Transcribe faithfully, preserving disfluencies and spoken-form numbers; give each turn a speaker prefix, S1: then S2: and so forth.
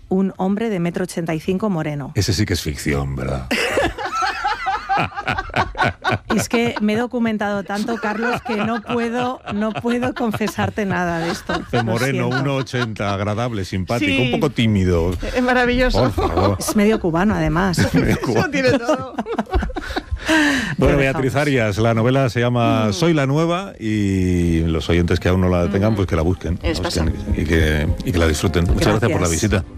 S1: un hombre de metro ochenta y cinco moreno.
S2: Ese sí que es ficción, ¿verdad?
S1: Es que me he documentado tanto, Carlos, que no puedo, no puedo confesarte nada de esto.
S2: De moreno,
S1: Lo siento.
S2: uno ochenta, agradable, simpático,
S1: Sí.
S2: un poco tímido.
S3: Es maravilloso.
S2: Por favor.
S1: Es medio cubano, además.
S2: Medio cubano.
S3: Eso tiene todo.
S2: Bueno,
S1: Lo
S2: Beatriz
S1: dejamos.
S2: Arias, la novela se llama Soy la Nueva, y los oyentes que aún no la tengan, pues que la busquen, la
S3: Es
S2: busquen y, que, y que la disfruten. Muchas gracias por la
S1: Gracias.
S2: visita.